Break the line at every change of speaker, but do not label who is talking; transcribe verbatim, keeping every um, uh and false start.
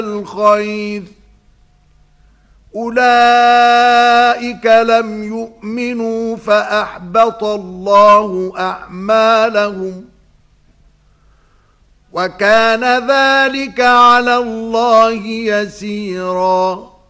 الخير أولئك لم يؤمنوا فأحبط الله أعمالهم وكان ذلك على الله يسيرا.